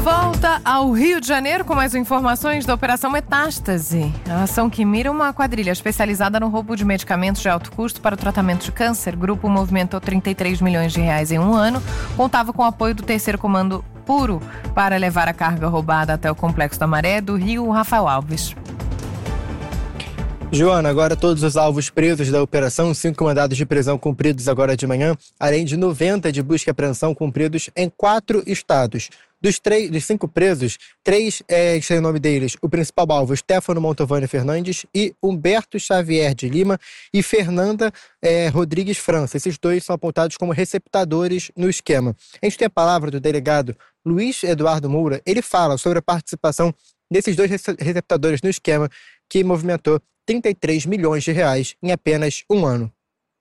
Volta ao Rio de Janeiro com mais informações da Operação Metástase. A ação que mira uma quadrilha especializada no roubo de medicamentos de alto custo para o tratamento de câncer. O grupo movimentou 33 milhões de reais em um ano. Contava com o apoio do 3º Comando Puro para levar a carga roubada até o Complexo da Maré do Rio. Rafael Alves. Joana, agora todos os alvos presos da operação, 5 mandados de prisão cumpridos agora de manhã, além de 90 de busca e apreensão cumpridos em 4 estados. Dos 5 presos, 3 tem o nome deles, o principal alvo, Stefano Montovani Fernandes e Humberto Xavier de Lima e Fernanda Rodrigues França. Esses 2 são apontados como receptadores no esquema. A gente tem a palavra do delegado Luiz Eduardo Moura. Ele fala sobre a participação desses 2 receptadores no esquema que movimentou 33 milhões de reais em apenas um ano.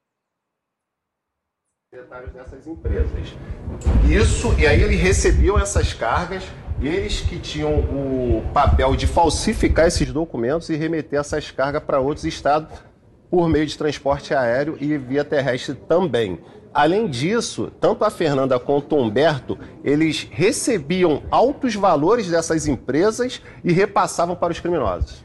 Detalhes dessas empresas. Isso, e aí eles recebiam essas cargas, eles que tinham o papel de falsificar esses documentos e remeter essas cargas para outros estados por meio de transporte aéreo e via terrestre também. Além disso, tanto a Fernanda quanto o Humberto, eles recebiam altos valores dessas empresas e repassavam para os criminosos.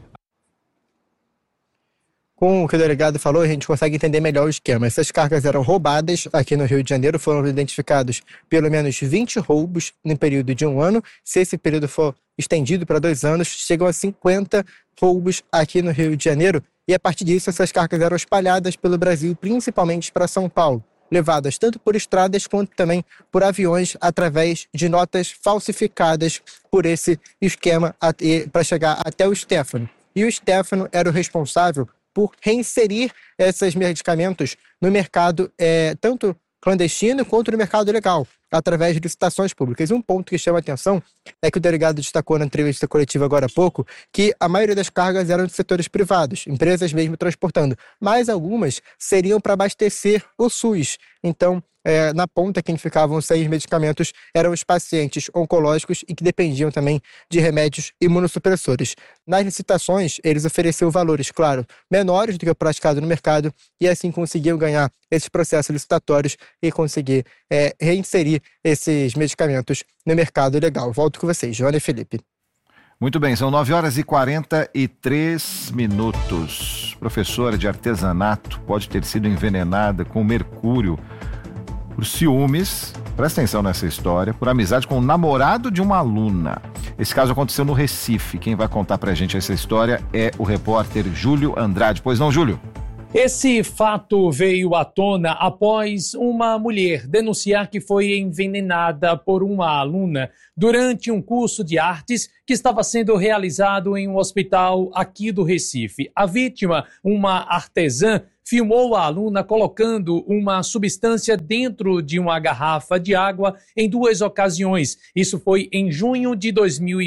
Com o que o delegado falou, a gente consegue entender melhor o esquema. Essas cargas eram roubadas aqui no Rio de Janeiro, foram identificados pelo menos 20 roubos no período de um ano. Se esse período for estendido para 2 anos, chegam a 50 roubos aqui no Rio de Janeiro. E a partir disso, essas cargas eram espalhadas pelo Brasil, principalmente para São Paulo, levadas tanto por estradas quanto também por aviões através de notas falsificadas por esse esquema para chegar até o Stefano. E o Stefano era o responsável por reinserir esses medicamentos no mercado tanto clandestino quanto no mercado legal, através de licitações públicas. Um ponto que chama a atenção é que o delegado destacou na entrevista coletiva agora há pouco que a maioria das cargas eram de setores privados, empresas mesmo transportando, mas algumas seriam para abastecer o SUS. Então, na ponta quem ficavam sem os medicamentos eram os pacientes oncológicos e que dependiam também de remédios imunossupressores. Nas licitações, eles ofereciam valores, claro, menores do que o praticado no mercado e assim conseguiam ganhar esses processos licitatórios e conseguir reinserir esses medicamentos no mercado legal. Volto com vocês, Joana e Felipe. Muito bem, são 9h43. Professora de artesanato pode ter sido envenenada com mercúrio por ciúmes, presta atenção nessa história, por amizade com o namorado de uma aluna. Esse caso aconteceu no Recife. Quem vai contar pra gente essa história é o repórter Júlio Andrade. Pois não, Júlio? Esse fato veio à tona após uma mulher denunciar que foi envenenada por uma aluna durante um curso de artes que estava sendo realizado em um hospital aqui do Recife. A vítima, uma artesã, filmou a aluna colocando uma substância dentro de uma garrafa de água em 2 ocasiões. Isso foi em junho de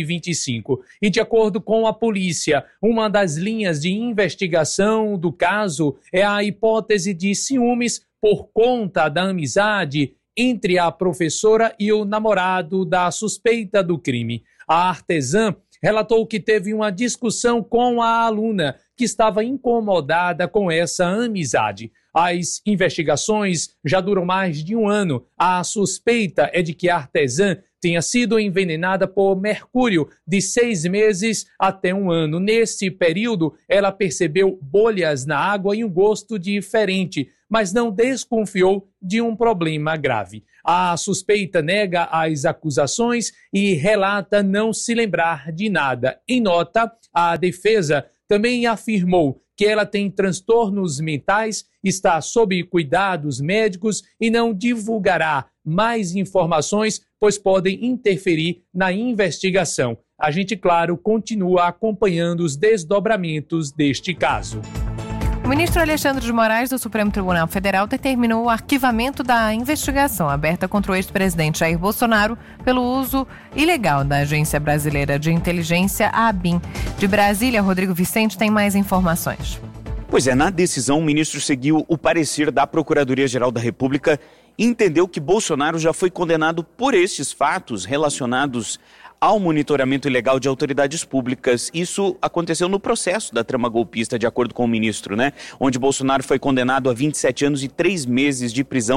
2025. E de acordo com a polícia, uma das linhas de investigação do caso é a hipótese de ciúmes por conta da amizade entre a professora e o namorado da suspeita do crime. A artesã relatou que teve uma discussão com a aluna, que estava incomodada com essa amizade. As investigações já duram mais de um ano. A suspeita é de que a artesã tenha sido envenenada por mercúrio de 6 meses até um ano. Nesse período, ela percebeu bolhas na água e um gosto diferente, mas não desconfiou de um problema grave. A suspeita nega as acusações e relata não se lembrar de nada. Em nota, a defesa também afirmou que ela tem transtornos mentais, está sob cuidados médicos e não divulgará mais informações, pois podem interferir na investigação. A gente, claro, continua acompanhando os desdobramentos deste caso. O ministro Alexandre de Moraes, do Supremo Tribunal Federal, determinou o arquivamento da investigação aberta contra o ex-presidente Jair Bolsonaro pelo uso ilegal da Agência Brasileira de Inteligência, a ABIN. De Brasília, Rodrigo Vicente tem mais informações. Pois é, na decisão, o ministro seguiu o parecer da Procuradoria-Geral da República e entendeu que Bolsonaro já foi condenado por estes fatos relacionados ao monitoramento ilegal de autoridades públicas. Isso aconteceu no processo da trama golpista, de acordo com o ministro, onde Bolsonaro foi condenado a 27 anos e 3 meses de prisão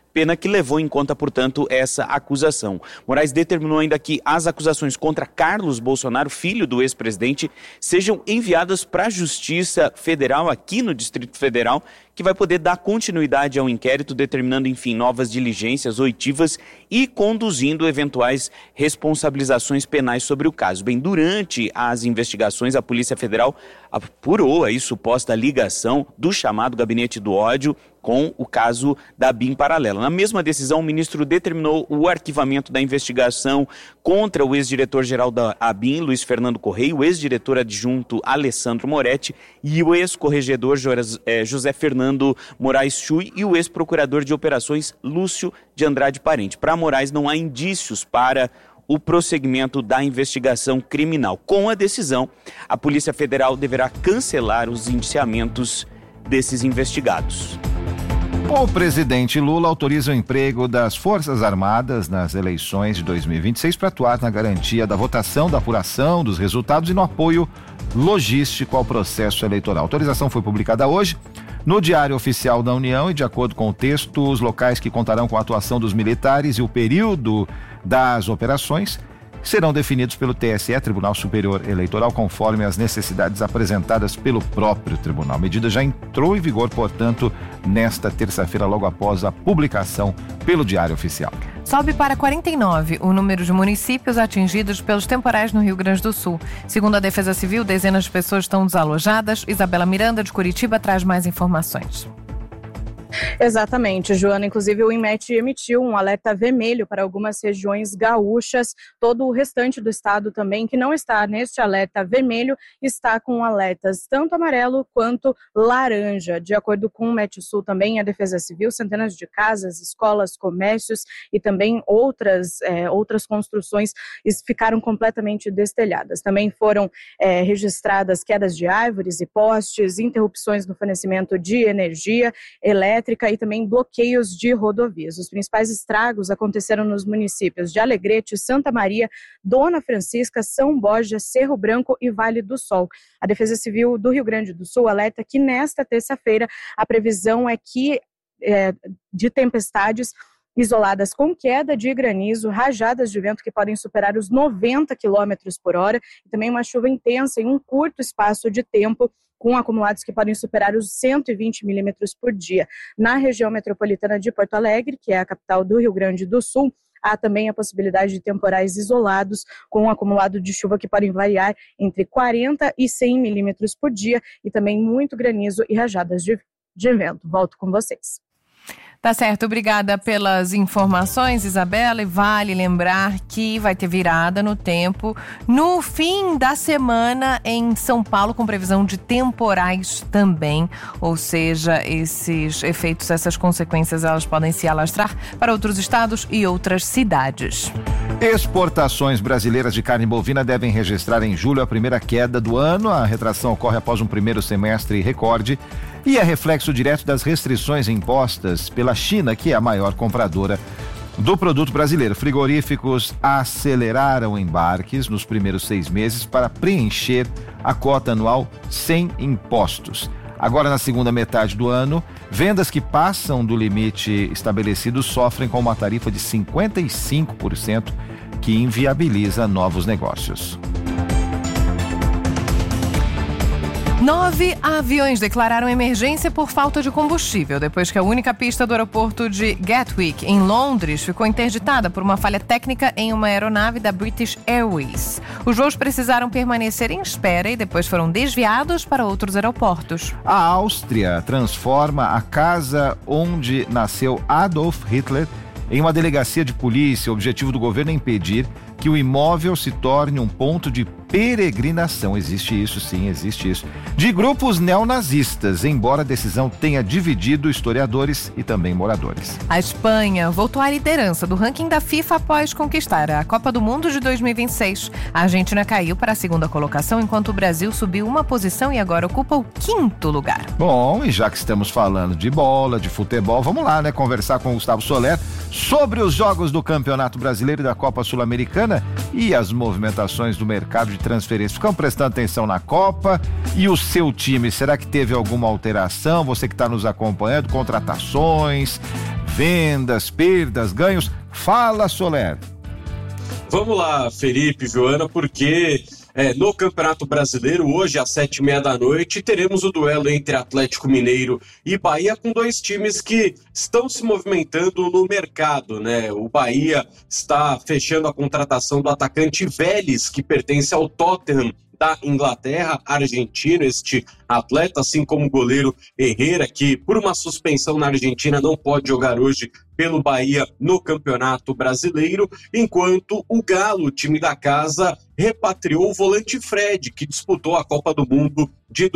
pena que levou em conta, portanto, essa acusação. Moraes determinou ainda que as acusações contra Carlos Bolsonaro, filho do ex-presidente, sejam enviadas para a Justiça Federal, aqui no Distrito Federal, que vai poder dar continuidade ao inquérito, determinando, enfim, novas diligências oitivas e conduzindo eventuais responsabilizações penais sobre o caso. Bem, durante as investigações, a Polícia Federal apurou aí suposta ligação do chamado Gabinete do Ódio com o caso da ABIN paralela. Na mesma decisão, o ministro determinou o arquivamento da investigação contra o ex-diretor-geral da ABIN, Luiz Fernando Correia, o ex-diretor adjunto Alessandro Moretti e o ex-corregedor José Fernando Moraes Chui e o ex-procurador de operações Lúcio de Andrade Parente. Para Moraes, não há indícios para o prosseguimento da investigação criminal. Com a decisão, a Polícia Federal deverá cancelar os indiciamentos desses investigados. O presidente Lula autoriza o emprego das Forças Armadas nas eleições de 2026 para atuar na garantia da votação, da apuração dos resultados e no apoio logístico ao processo eleitoral. A autorização foi publicada hoje no Diário Oficial da União e, de acordo com o texto, os locais que contarão com a atuação dos militares e o período das operações serão definidos pelo TSE, Tribunal Superior Eleitoral, conforme as necessidades apresentadas pelo próprio tribunal. A medida já entrou em vigor, portanto, nesta terça-feira, logo após a publicação pelo Diário Oficial. Sobe para 49 o número de municípios atingidos pelos temporais no Rio Grande do Sul. Segundo a Defesa Civil, dezenas de pessoas estão desalojadas. Isabela Miranda, de Curitiba, traz mais informações. Exatamente, Joana. Inclusive, o INMET emitiu um alerta vermelho para algumas regiões gaúchas. Todo o restante do estado também, que não está neste alerta vermelho, está com alertas tanto amarelo quanto laranja. De acordo com o Metsul também, a Defesa Civil, centenas de casas, escolas, comércios e também outras construções ficaram completamente destelhadas. Também foram registradas quedas de árvores e postes, interrupções no fornecimento de energia elétrica e também bloqueios de rodovias. Os principais estragos aconteceram nos municípios de Alegrete, Santa Maria, Dona Francisca, São Borja, Cerro Branco e Vale do Sol. A Defesa Civil do Rio Grande do Sul alerta que nesta terça-feira a previsão é que de tempestades isoladas com queda de granizo, rajadas de vento que podem superar os 90 km por hora e também uma chuva intensa em um curto espaço de tempo, com acumulados que podem superar os 120 milímetros por dia. Na região metropolitana de Porto Alegre, que é a capital do Rio Grande do Sul, há também a possibilidade de temporais isolados com um acumulado de chuva que podem variar entre 40 e 100 milímetros por dia e também muito granizo e rajadas de vento. Volto com vocês. Tá certo, obrigada pelas informações, Isabela, e vale lembrar que vai ter virada no tempo no fim da semana em São Paulo, com previsão de temporais também, ou seja, esses efeitos, essas consequências, elas podem se alastrar para outros estados e outras cidades. Exportações brasileiras de carne bovina devem registrar em julho a primeira queda do ano. A retração ocorre após um primeiro semestre recorde e é reflexo direto das restrições impostas pela China, que é a maior compradora do produto brasileiro. Frigoríficos aceleraram embarques nos primeiros 6 meses para preencher a cota anual sem impostos. Agora, na segunda metade do ano, vendas que passam do limite estabelecido sofrem com uma tarifa de 55%, que inviabiliza novos negócios. 9 aviões declararam emergência por falta de combustível, depois que a única pista do aeroporto de Gatwick, em Londres, ficou interditada por uma falha técnica em uma aeronave da British Airways. Os voos precisaram permanecer em espera e depois foram desviados para outros aeroportos. A Áustria transforma a casa onde nasceu Adolf Hitler em uma delegacia de polícia. O objetivo do governo é impedir que o imóvel se torne um ponto de peregrinação. Existe isso, sim, existe isso. De grupos neonazistas, embora a decisão tenha dividido historiadores e também moradores. A Espanha voltou à liderança do ranking da FIFA após conquistar a Copa do Mundo de 2026. A Argentina caiu para a segunda colocação, enquanto o Brasil subiu uma posição e agora ocupa o 5º lugar. Bom, e já que estamos falando de bola, de futebol, vamos lá, né? Conversar com o Gustavo Soler sobre os jogos do Campeonato Brasileiro e da Copa Sul-Americana e as movimentações do mercado de transferência. Ficam prestando atenção na Copa e o seu time, será que teve alguma alteração? Você que está nos acompanhando, contratações, vendas, perdas, ganhos. Fala, Soler. Vamos lá, Felipe, Joana, porque no Campeonato Brasileiro, hoje às 19h30, teremos o duelo entre Atlético Mineiro e Bahia, com dois times que estão se movimentando no mercado, né? O Bahia está fechando a contratação do atacante Vélez, que pertence ao Tottenham da Inglaterra, argentino, este atleta, assim como o goleiro Herrera, que por uma suspensão na Argentina não pode jogar hoje pelo Bahia no Campeonato Brasileiro, enquanto o Galo, o time da casa, repatriou o volante Fred, que disputou a Copa do Mundo de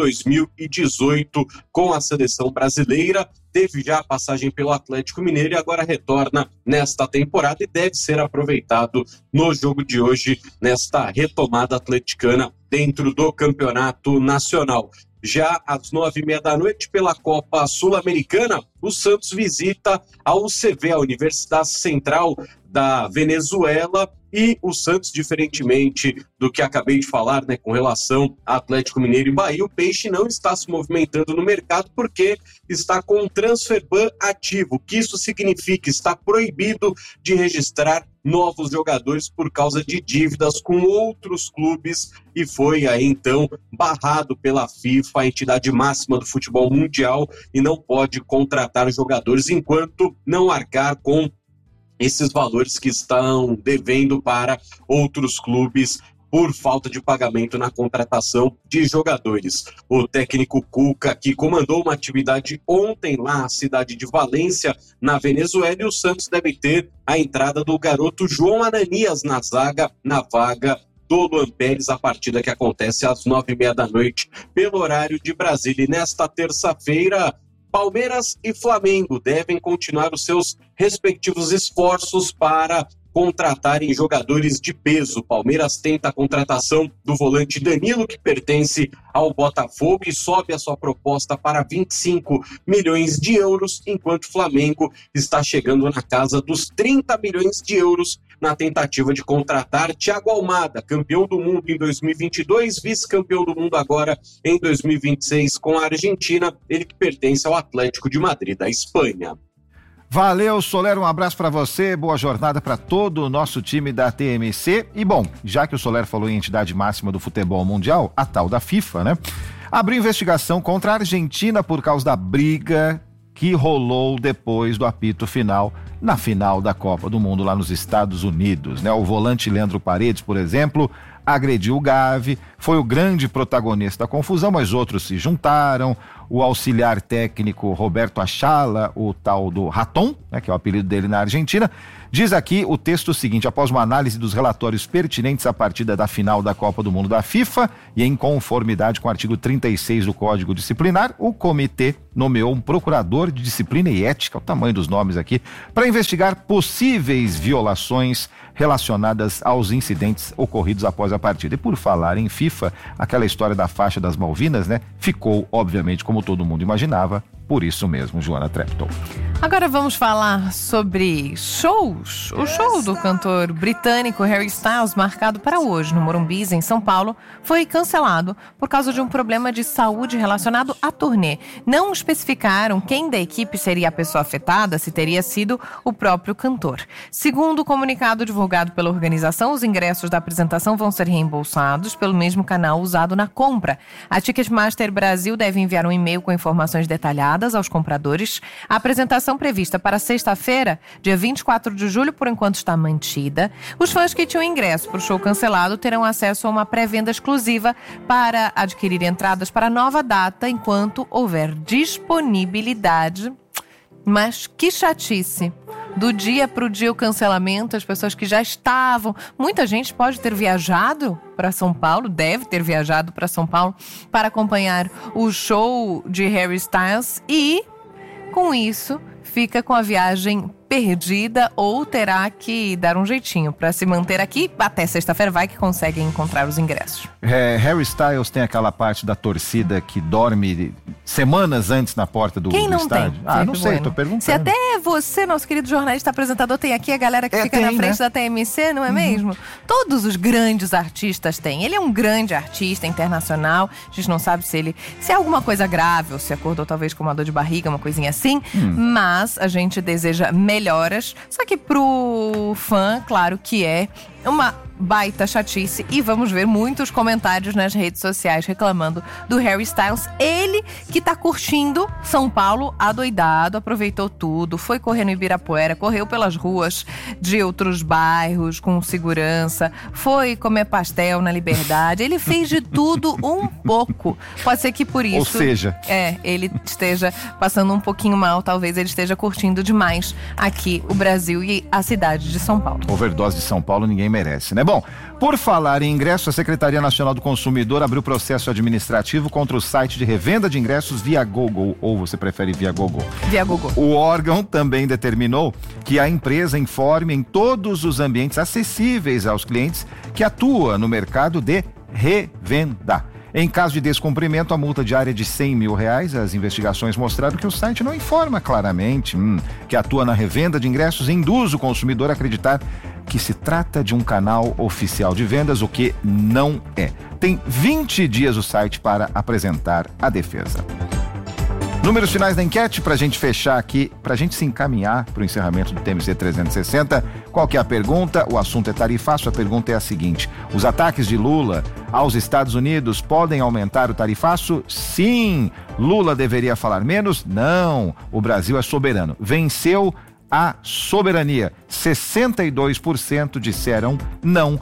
2018 com a seleção brasileira, teve já a passagem pelo Atlético Mineiro e agora retorna nesta temporada e deve ser aproveitado no jogo de hoje, nesta retomada atleticana dentro do Campeonato Nacional. Já às 21h30 pela Copa Sul-Americana, o Santos visita a UCV, a Universidade Central da Venezuela, e o Santos, diferentemente do que acabei de falar, né, com relação a Atlético Mineiro e Bahia, o Peixe não está se movimentando no mercado porque está com um transfer ban ativo. O que isso significa? Está proibido de registrar novos jogadores por causa de dívidas com outros clubes e foi aí então barrado pela FIFA, a entidade máxima do futebol mundial, e não pode contratar jogadores enquanto não arcar com esses valores que estão devendo para outros clubes por falta de pagamento na contratação de jogadores. O técnico Cuca, que comandou uma atividade ontem lá na cidade de Valência, na Venezuela, e o Santos deve ter a entrada do garoto João Ananias na zaga, na vaga do Luan Pérez, a partida que acontece às 21h30 pelo horário de Brasília. E nesta terça-feira, Palmeiras e Flamengo devem continuar os seus respectivos esforços para contratarem jogadores de peso. Palmeiras tenta a contratação do volante Danilo, que pertence ao Botafogo, e sobe a sua proposta para 25 milhões de euros, enquanto o Flamengo está chegando na casa dos 30 milhões de euros na tentativa de contratar Thiago Almada, campeão do mundo em 2022, vice-campeão do mundo agora em 2026 com a Argentina, ele que pertence ao Atlético de Madrid, da Espanha. Valeu, Soler, um abraço para você, boa jornada para todo o nosso time da TMC. E bom, já que o Soler falou em entidade máxima do futebol mundial, a tal da FIFA, né? Abriu investigação contra a Argentina por causa da briga que rolou depois do apito final, na final da Copa do Mundo lá nos Estados Unidos, né? O volante Leandro Paredes, por exemplo, agrediu o Gavi, foi o grande protagonista da confusão, mas outros se juntaram. O auxiliar técnico Roberto Achala, o tal do Raton, né, que é o apelido dele na Argentina, diz aqui o texto seguinte: após uma análise dos relatórios pertinentes à partida da final da Copa do Mundo da FIFA e em conformidade com o artigo 36 do Código Disciplinar, o comitê nomeou um procurador de disciplina e ética, o tamanho dos nomes aqui, para investigar possíveis violações relacionadas aos incidentes ocorridos após a partida. E por falar em FIFA, aquela história da faixa das Malvinas, né, ficou, obviamente, como todo mundo imaginava, por isso mesmo, Joana Trepton. Agora vamos falar sobre shows. O show do cantor britânico Harry Styles, marcado para hoje no Morumbi, em São Paulo, foi cancelado por causa de um problema de saúde relacionado à turnê. Não especificaram quem da equipe seria a pessoa afetada, se teria sido o próprio cantor. Segundo o comunicado divulgado pela organização, os ingressos da apresentação vão ser reembolsados pelo mesmo canal usado na compra. A Ticketmaster Brasil deve enviar um e-mail com informações detalhadas aos compradores. A apresentação prevista para sexta-feira, dia 24 de julho, por enquanto está mantida. Os fãs que tinham ingresso para o show cancelado terão acesso a uma pré-venda exclusiva para adquirir entradas para a nova data enquanto houver disponibilidade. Mas que chatice! Do dia para o dia o cancelamento, as pessoas que já estavam... Muita gente pode ter viajado para São Paulo, deve ter viajado para São Paulo para acompanhar o show de Harry Styles e, com isso, fica com a viagem perdida ou terá que dar um jeitinho para se manter aqui. Até sexta-feira vai que consegue encontrar os ingressos. Harry Styles tem aquela parte da torcida que dorme semanas antes na porta do estádio. Não sei, tô perguntando. Se até você, nosso querido jornalista apresentador, tem aqui a galera que fica na frente da TMC, não é mesmo? Todos os grandes artistas têm. Ele é um grande artista internacional. A gente não sabe se é alguma coisa grave ou se acordou talvez com uma dor de barriga, uma coisinha assim. Mas a gente deseja melhoras. Só que pro fã, claro que é uma baita chatice, e vamos ver muitos comentários nas redes sociais reclamando do Harry Styles. Ele que tá curtindo São Paulo adoidado, aproveitou tudo, foi correr no Ibirapuera, correu pelas ruas de outros bairros com segurança, foi comer pastel na Liberdade, ele fez de tudo um pouco. Pode ser que por isso... Ou seja... ele esteja passando um pouquinho mal, talvez ele esteja curtindo demais aqui o Brasil e a cidade de São Paulo. Overdose de São Paulo ninguém merece, né? Bom, por falar em ingresso, a Secretaria Nacional do Consumidor abriu processo administrativo contra o site de revenda de ingressos Viagogo, ou você prefere Viagogo? Viagogo. O órgão também determinou que a empresa informe em todos os ambientes acessíveis aos clientes que atua no mercado de revenda. Em caso de descumprimento, a multa diária é de R$100 mil. As investigações mostraram que o site não informa claramente que atua na revenda de ingressos e induz o consumidor a acreditar que se trata de um canal oficial de vendas, o que não é. Tem 20 dias o site para apresentar a defesa. Números finais da enquete pra gente fechar aqui, pra gente se encaminhar pro encerramento do TMC 360. Qual que é a pergunta? O assunto é tarifaço. A pergunta é a seguinte: os ataques de Lula aos Estados Unidos podem aumentar o tarifaço? Sim. Lula deveria falar menos? Não. O Brasil é soberano. Venceu a soberania. 62% disseram não,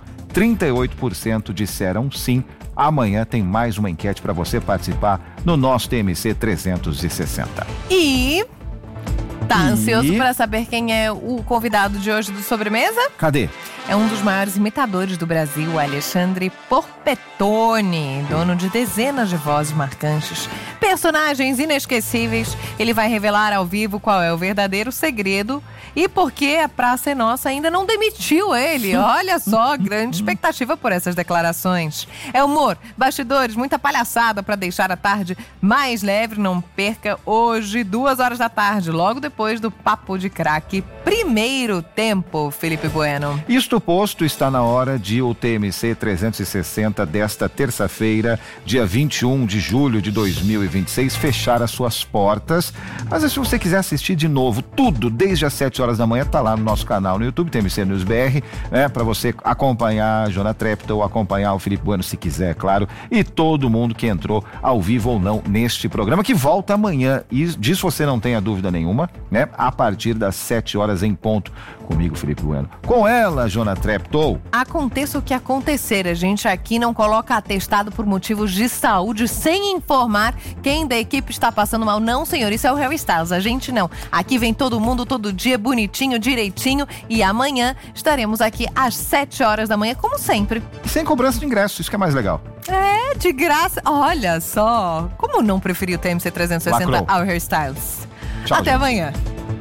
38% disseram sim. Amanhã tem mais uma enquete para você participar no nosso TMC 360. E ansioso para saber quem é o convidado de hoje do Sobremesa? Cadê? É um dos maiores imitadores do Brasil, Alexandre Porpetone, dono de dezenas de vozes marcantes, personagens inesquecíveis. Ele vai revelar ao vivo qual é o verdadeiro segredo e por que a Praça é Nossa ainda não demitiu ele. Olha só, grande expectativa por essas declarações. É humor, bastidores, muita palhaçada para deixar a tarde mais leve. Não perca hoje, 2h da tarde, logo depois do Papo de Craque, primeiro tempo, Felipe Bueno. Isto posto, está na hora de o TMC 360 desta terça-feira, dia 21 de julho de 2026, fechar as suas portas. Mas se você quiser assistir de novo tudo, desde as 7h da manhã, tá lá no nosso canal no YouTube, TMC News BR, né? Para você acompanhar a Jona Treptow, acompanhar o Felipe Bueno, se quiser, claro, e todo mundo que entrou ao vivo ou não neste programa, que volta amanhã. E disso você não tenha dúvida nenhuma, né? A partir das 7h em ponto, comigo, Felipe Bueno. Com ela, Jona Treptow. Aconteça o que acontecer, a gente aqui não coloca atestado por motivos de saúde sem informar quem da equipe está passando mal. Não, senhor, isso é o Harry Styles, a gente não. Aqui vem todo mundo, todo dia, bonitinho, direitinho, e amanhã estaremos aqui às 7h da manhã, como sempre. Sem cobrança de ingresso, isso que é mais legal. É, de graça. Olha só, como não preferir o TMC 360 ao Harry Styles? Tchau, até gente. Amanhã.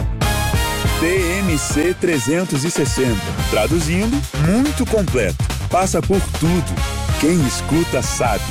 TMC 360. Traduzindo, muito completo. Passa por tudo. Quem escuta sabe.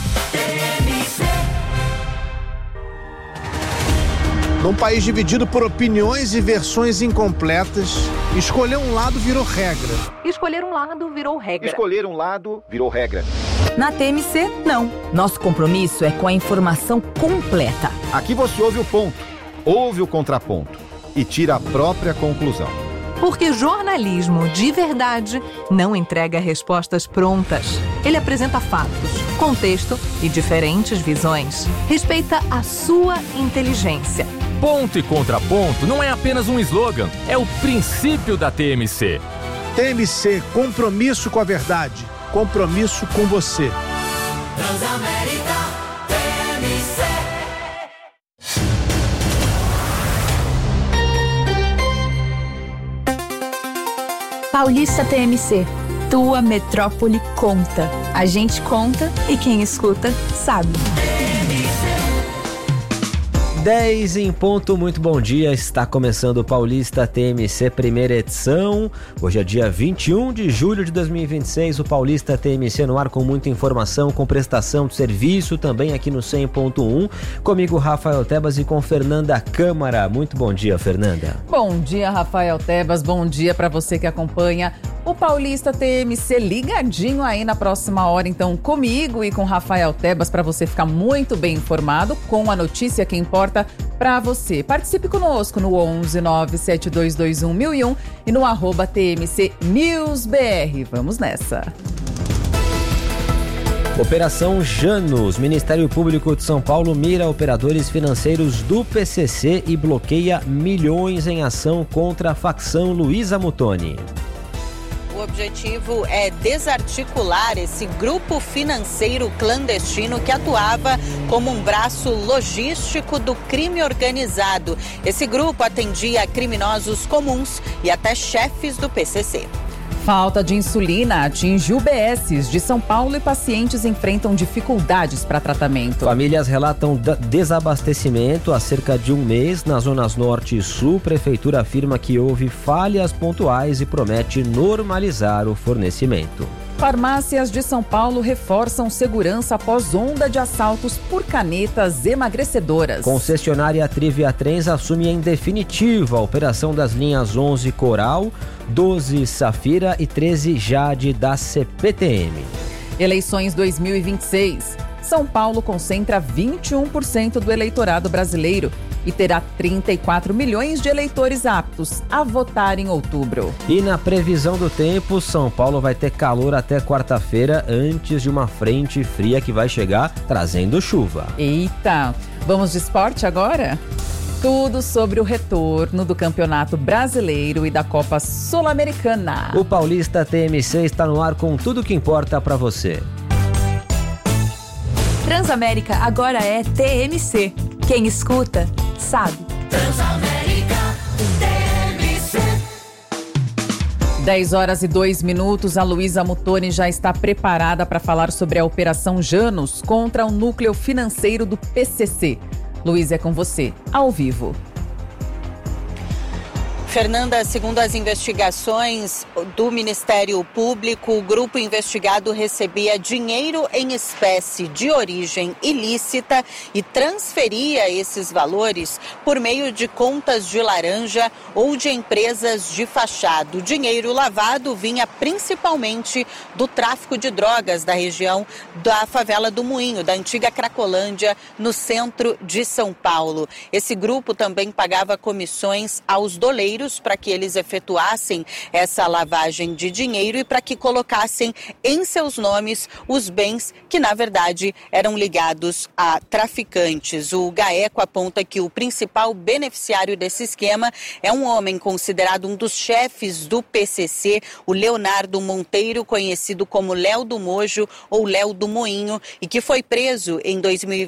Num país dividido por opiniões e versões incompletas, escolher um lado virou regra. Escolher um lado virou regra. Escolher um lado virou regra. Na TMC, não. Nosso compromisso é com a informação completa. Aqui você ouve o ponto, ouve o contraponto e tira a própria conclusão. Porque jornalismo de verdade não entrega respostas prontas. Ele apresenta fatos, contexto e diferentes visões. Respeita a sua inteligência. Ponto e contraponto não é apenas um slogan, é o princípio da TMC. TMC, compromisso com a verdade, compromisso com você. Transamérica, TMC. Paulista TMC, tua metrópole conta. A gente conta e quem escuta sabe. 10 em ponto, muito bom dia, está começando o Paulista TMC, primeira edição. Hoje é dia 21 de julho de 2026, o Paulista TMC no ar com muita informação, com prestação de serviço, também aqui no 100.1, comigo Rafael Tebas e com Fernanda Câmara. Muito bom dia, Fernanda. Bom dia, Rafael Tebas, bom dia para você que acompanha o Paulista TMC ligadinho aí na próxima hora, então comigo e com Rafael Tebas, para você ficar muito bem informado com a notícia que importa para você. Participe conosco no 11 97221 1001 e no @TMC NewsBR. Vamos nessa. Operação Janus. Ministério Público de São Paulo mira operadores financeiros do PCC e bloqueia milhões em ação contra a facção Luiza Muttoni. O objetivo é desarticular esse grupo financeiro clandestino que atuava como um braço logístico do crime organizado. Esse grupo atendia criminosos comuns e até chefes do PCC. Falta de insulina atinge UBSs de São Paulo e pacientes enfrentam dificuldades para tratamento. Famílias relatam desabastecimento há cerca de um mês nas zonas norte e sul. Prefeitura afirma que houve falhas pontuais e promete normalizar o fornecimento. Farmácias de São Paulo reforçam segurança após onda de assaltos por canetas emagrecedoras. Concessionária Trivia Trens assume em definitivo a operação das linhas 11 Coral, 12 Safira e 13 Jade da CPTM. Eleições 2026. São Paulo concentra 21% do eleitorado brasileiro e terá 34 milhões de eleitores aptos a votar em outubro. E na previsão do tempo, São Paulo vai ter calor até quarta-feira, antes de uma frente fria que vai chegar trazendo chuva. Eita! Vamos de esporte agora? Tudo sobre o retorno do Campeonato Brasileiro e da Copa Sul-Americana. O Paulista TMC está no ar com tudo que importa para você. Transamérica agora é TMC. Quem escuta, sabe. Transamérica TMC. 10h02. A Luiza Muttoni já está preparada para falar sobre a Operação Janus contra o núcleo financeiro do PCC. Luiza, é com você, ao vivo. Fernanda, segundo as investigações do Ministério Público, o grupo investigado recebia dinheiro em espécie de origem ilícita e transferia esses valores por meio de contas de laranja ou de empresas de fachada. O dinheiro lavado vinha principalmente do tráfico de drogas da região da favela do Moinho, da antiga Cracolândia, no centro de São Paulo. Esse grupo também pagava comissões aos doleiros para que eles efetuassem essa lavagem de dinheiro e para que colocassem em seus nomes os bens que, na verdade, eram ligados a traficantes. O GAECO aponta que o principal beneficiário desse esquema é um homem considerado um dos chefes do PCC, o Leonardo Monteiro, conhecido como Léo do Mojo ou Léo do Moinho, e que foi preso em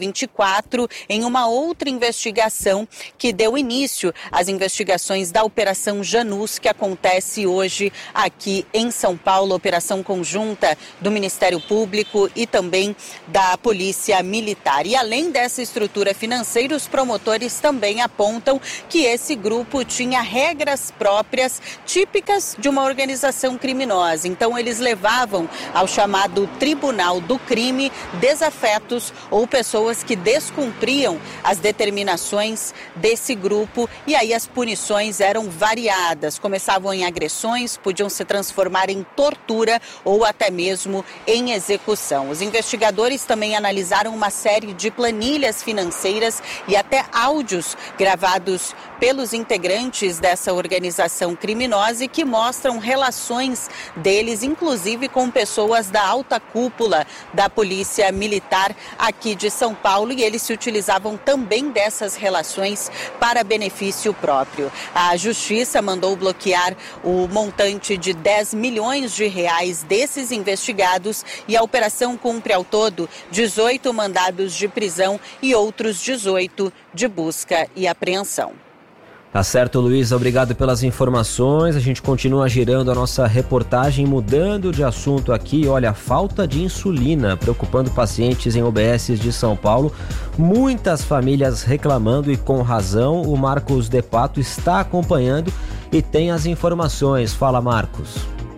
2024 em uma outra investigação que deu início às investigações da Operação Janus, que acontece hoje aqui em São Paulo, operação conjunta do Ministério Público e também da Polícia Militar. E além dessa estrutura financeira, os promotores também apontam que esse grupo tinha regras próprias, típicas de uma organização criminosa. Então eles levavam ao chamado Tribunal do Crime desafetos ou pessoas que descumpriam as determinações desse grupo, e aí as punições eram variadas, começavam em agressões, podiam se transformar em tortura ou até mesmo em execução. Os investigadores também analisaram uma série de planilhas financeiras e até áudios gravados pelos integrantes dessa organização criminosa e que mostram relações deles, inclusive com pessoas da alta cúpula da Polícia Militar aqui de São Paulo, e eles se utilizavam também dessas relações para benefício próprio. A Justiça mandou bloquear o montante de 10 milhões de reais desses investigados e a operação cumpre ao todo 18 mandados de prisão e outros 18 de busca e apreensão. Tá certo, Luiz, obrigado pelas informações. A gente continua girando a nossa reportagem, mudando de assunto aqui. Olha, falta de insulina preocupando pacientes em UBSs de São Paulo. Muitas famílias reclamando e com razão. O Marcos De Pato está acompanhando e tem as informações. Fala, Marcos.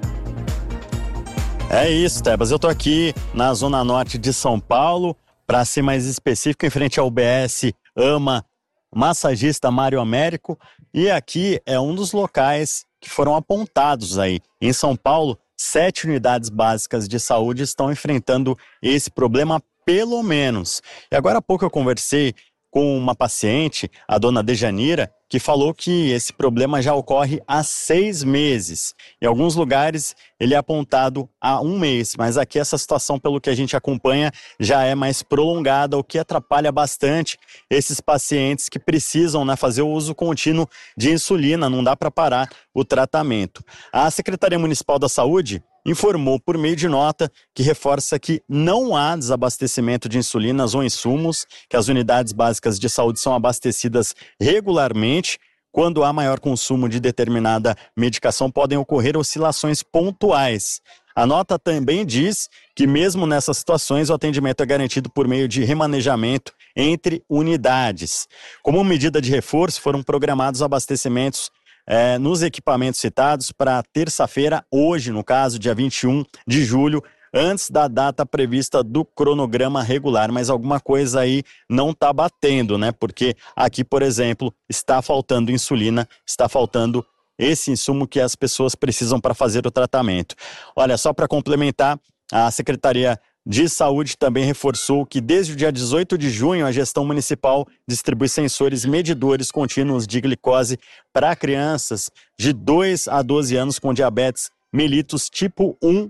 É isso, Tebas. Eu tô aqui na zona norte de São Paulo, para ser mais específico, em frente ao UBS AMA Massagista Mário Américo, e aqui é um dos locais que foram apontados aí. Em São Paulo, 7 unidades básicas de saúde estão enfrentando esse problema, pelo menos. E agora há pouco eu conversei com uma paciente, a dona Dejanira, que falou que esse problema já ocorre há 6 meses. Em alguns lugares ele é apontado há 1 mês, mas aqui essa situação, pelo que a gente acompanha, já é mais prolongada, o que atrapalha bastante esses pacientes que precisam, né, fazer o uso contínuo de insulina, não dá para parar o tratamento. A Secretaria Municipal da Saúde informou por meio de nota que reforça que não há desabastecimento de insulinas ou insumos, que as unidades básicas de saúde são abastecidas regularmente. Quando há maior consumo de determinada medicação, podem ocorrer oscilações pontuais. A nota também diz que mesmo nessas situações o atendimento é garantido por meio de remanejamento entre unidades. Como medida de reforço, foram programados abastecimentos nos equipamentos citados para terça-feira, hoje, no caso, dia 21 de julho, antes da data prevista do cronograma regular. Mas alguma coisa aí não está batendo, né? Porque aqui, por exemplo, está faltando insulina, está faltando esse insumo que as pessoas precisam para fazer o tratamento. Olha, só para complementar, a Secretaria de Saúde também reforçou que desde o dia 18 de junho a gestão municipal distribui sensores medidores contínuos de glicose para crianças de 2 a 12 anos com diabetes mellitus tipo 1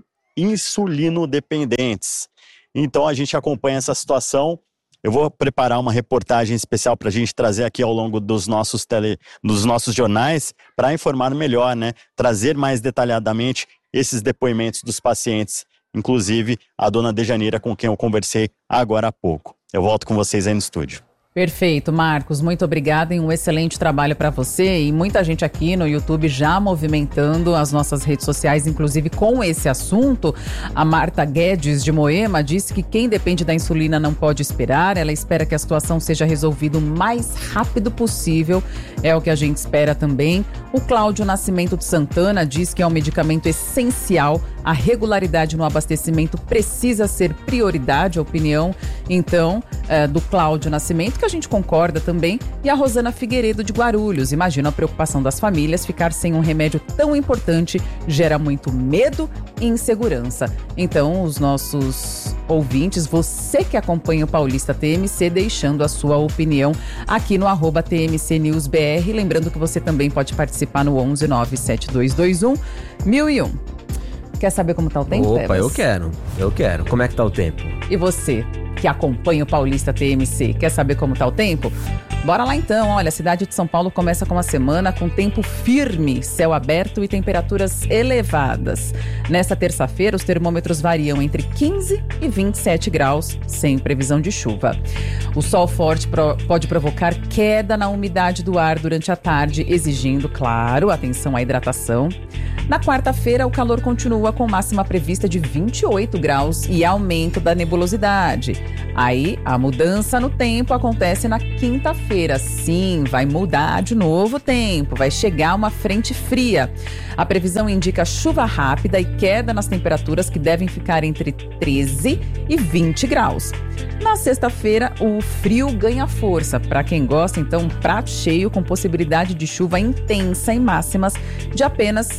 insulino-dependentes. Então a gente acompanha essa situação. Eu vou preparar uma reportagem especial para a gente trazer aqui ao longo dos nossos jornais para informar melhor, né? Trazer mais detalhadamente esses depoimentos dos pacientes, inclusive a dona Dejanira, com quem eu conversei agora há pouco. Eu volto com vocês aí no estúdio. Perfeito, Marcos, muito obrigada e um excelente trabalho para você, e muita gente aqui no YouTube já movimentando as nossas redes sociais, inclusive com esse assunto. A Marta Guedes de Moema disse que quem depende da insulina não pode esperar, ela espera que a situação seja resolvida o mais rápido possível, é o que a gente espera também. O Cláudio Nascimento de Santana diz que é um medicamento essencial, a regularidade no abastecimento precisa ser prioridade, a opinião então do Cláudio Nascimento, que a gente concorda também, e a Rosana Figueiredo de Guarulhos. Imagina a preocupação das famílias, ficar sem um remédio tão importante gera muito medo e insegurança. Então, os nossos ouvintes, você que acompanha o Paulista TMC, deixando a sua opinião aqui no @TMCNewsBR, lembrando que você também pode participar no 11 97221 1001. Quer saber como tá o tempo, Opa, Tebas? eu quero. Como é que tá o tempo? E você, que acompanha o Paulista TMC, quer saber como tá o tempo? Bora lá então, olha, a cidade de São Paulo começa com uma semana com tempo firme, céu aberto e temperaturas elevadas. Nesta terça-feira, os termômetros variam entre 15 e 27 graus, sem previsão de chuva. O sol forte pode provocar queda na umidade do ar durante a tarde, exigindo, claro, atenção à hidratação. Na quarta-feira, o calor continua com máxima prevista de 28 graus e aumento da nebulosidade. Aí, a mudança no tempo acontece na quinta-feira. Sim, vai mudar de novo o tempo, vai chegar uma frente fria. A previsão indica chuva rápida e queda nas temperaturas que devem ficar entre 13 e 20 graus. Na sexta-feira, o frio ganha força. Para quem gosta, então, um prato cheio com possibilidade de chuva intensa e máximas de apenas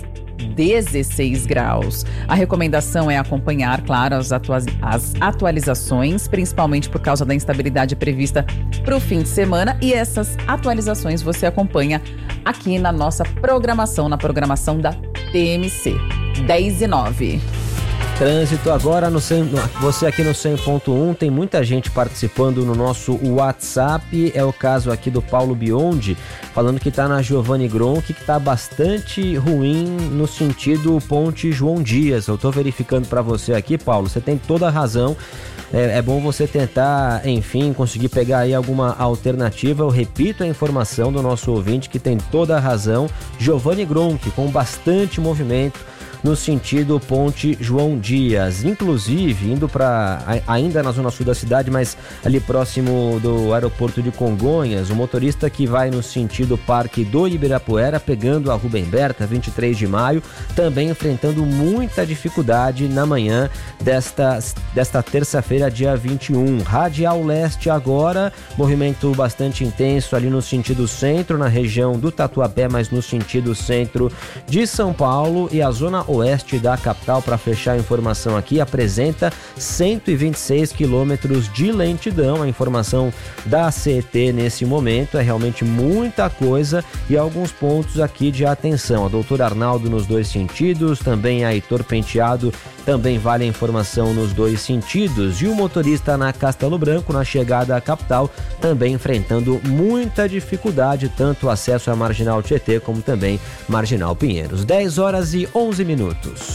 16 graus. A recomendação é acompanhar, claro, as atualizações, principalmente por causa da instabilidade prevista para o fim de semana, e essas atualizações você acompanha aqui na nossa programação, na programação da TMC. 10:09. Trânsito agora, você aqui no 100.1, tem muita gente participando no nosso WhatsApp, é o caso aqui do Paulo Biondi, falando que está na Giovanni Gronchi, que está bastante ruim no sentido Ponte João Dias. Eu estou verificando para você aqui, Paulo, você tem toda a razão. é bom você tentar, enfim, conseguir pegar aí alguma alternativa. Eu repito a informação do nosso ouvinte, que tem toda a razão, Giovanni Gronchi, com bastante movimento no sentido Ponte João Dias, inclusive indo para ainda na zona sul da cidade, mas ali próximo do aeroporto de Congonhas, o motorista que vai no sentido Parque do Ibirapuera, pegando a Rubem Berta, 23 de maio, também enfrentando muita dificuldade na manhã desta terça-feira, dia 21. Radial Leste agora, movimento bastante intenso ali no sentido centro, na região do Tatuapé, mas no sentido centro de São Paulo, e a zona oeste da capital, para fechar a informação aqui, apresenta 126 quilômetros de lentidão. A informação da CET nesse momento é realmente muita coisa e alguns pontos aqui de atenção. A doutor Arnaldo nos dois sentidos, também a Heitor Penteado, também vale a informação nos dois sentidos. E o motorista na Castelo Branco, na chegada à capital, também enfrentando muita dificuldade, tanto o acesso à Marginal Tietê como também Marginal Pinheiros. 10h11.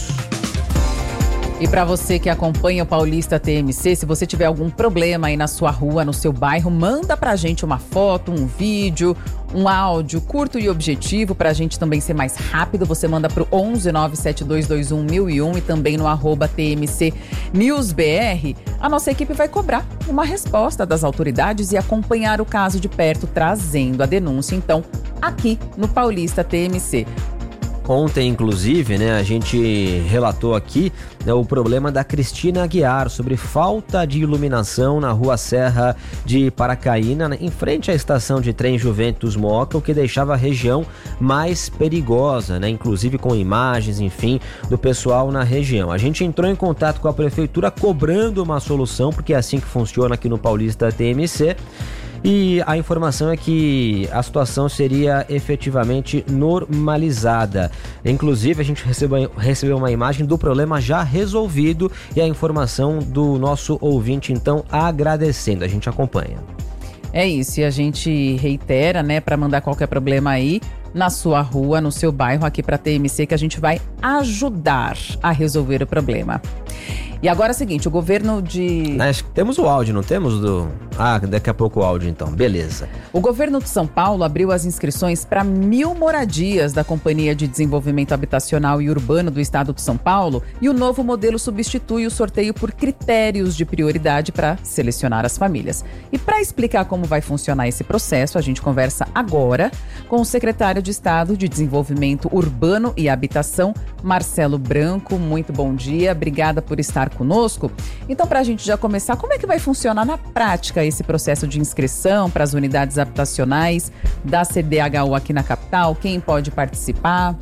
E para você que acompanha o Paulista TMC, se você tiver algum problema aí na sua rua, no seu bairro, manda pra gente uma foto, um vídeo, um áudio curto e objetivo, pra gente também ser mais rápido. Você manda pro 11 97221 1001 e também no @TMC NewsBR. A nossa equipe vai cobrar uma resposta das autoridades e acompanhar o caso de perto, trazendo a denúncia, então, aqui no Paulista TMC. Ontem, inclusive, né, a gente relatou aqui, né, o problema da Cristina Aguiar sobre falta de iluminação na rua Serra de Paracaína, né, em frente à estação de trem Juventus Moca, o que deixava a região mais perigosa, né, inclusive com imagens, enfim, do pessoal na região. A gente entrou em contato com a prefeitura cobrando uma solução, porque é assim que funciona aqui no Paulista TMC. E a informação é que a seria efetivamente normalizada. Inclusive, a gente recebeu uma imagem do problema já resolvido e a informação do nosso ouvinte, então, agradecendo. A gente acompanha. É isso, e a gente reitera, né, para mandar qualquer problema aí na sua rua, no seu bairro, aqui para TMC, que a gente vai ajudar a resolver o problema. E agora é o seguinte, o governo de... Temos o áudio, não temos? Daqui a pouco o áudio então, beleza. O governo de São Paulo abriu as inscrições para 1.000 moradias da Companhia de Desenvolvimento Habitacional e Urbano do Estado de São Paulo, e o novo modelo substitui o sorteio por critérios de prioridade para selecionar as famílias. E para explicar como vai funcionar esse processo, a gente conversa agora com o secretário de Estado de Desenvolvimento Urbano e Habitação, Marcelo Branco. Muito bom dia, obrigada por estar conosco. Então, para a gente já começar, como é que vai funcionar na prática esse processo de inscrição para as unidades habitacionais da CDHU aqui na capital? Quem pode participar?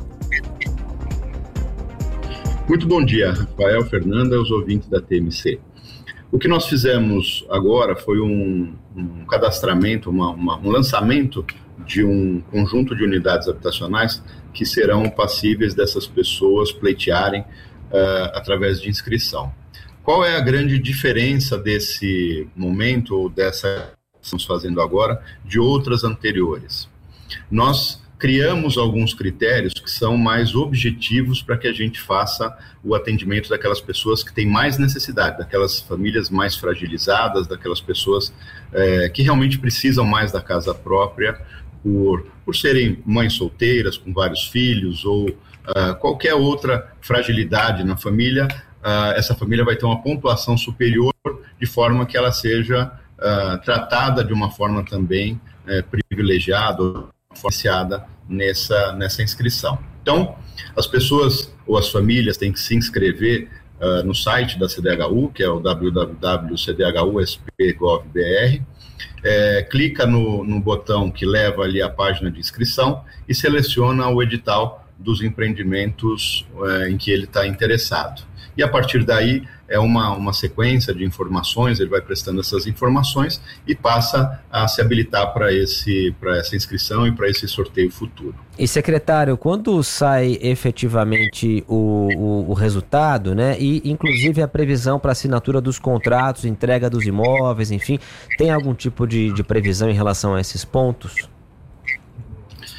Muito bom dia, Rafael, Fernanda, os ouvintes da TMC. O que nós fizemos agora foi um cadastramento, um lançamento de um conjunto de unidades habitacionais que serão passíveis dessas pessoas pleitearem através de inscrição. Qual é a grande diferença desse momento, ou dessa que estamos fazendo agora, de outras anteriores? Nós criamos alguns critérios que são mais objetivos para que a gente faça o atendimento daquelas pessoas que têm mais necessidade, daquelas famílias mais fragilizadas, daquelas pessoas que realmente precisam mais da casa própria, por serem mães solteiras, com vários filhos, ou qualquer outra fragilidade na família. Essa família vai ter uma pontuação superior, de forma que ela seja tratada de uma forma também privilegiada, diferenciada nessa inscrição. Então, as pessoas ou as famílias têm que se inscrever no site da CDHU, que é o www.cdhusp.gov.br, clica no botão que leva ali à página de inscrição e seleciona o edital dos empreendimentos em que ele está interessado. E a partir daí é uma sequência de informações, ele vai prestando essas informações e passa a se habilitar para essa inscrição e para esse sorteio futuro. E secretário, quando sai efetivamente o resultado, né, e inclusive a previsão para assinatura dos contratos, entrega dos imóveis, enfim, tem algum tipo de previsão em relação a esses pontos?